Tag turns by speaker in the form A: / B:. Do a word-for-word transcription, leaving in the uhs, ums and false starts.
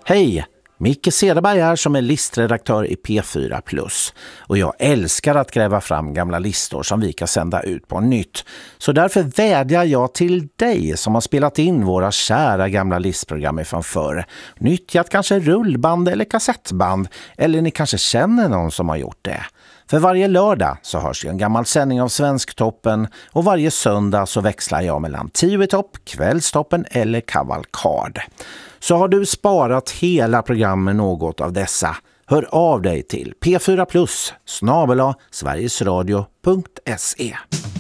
A: Hej! Micke Cederberg här som är listredaktör i P fyra Plus. Och jag älskar att gräva fram gamla listor som vi kan sända ut på nytt. Så därför vädjar jag till dig som har spelat in våra kära gamla listprogram från förr. Nyttjat kanske rullband eller kassettband, eller ni kanske känner någon som har gjort det. För varje lördag så hörs ju en gammal sändning av Svensktoppen och varje söndag så växlar jag mellan tio i topp, Kvällstoppen eller Kavalkad. Så har du sparat hela programmet något av dessa, hör av dig till p fyra plus snabel-a sverigesradio punkt se.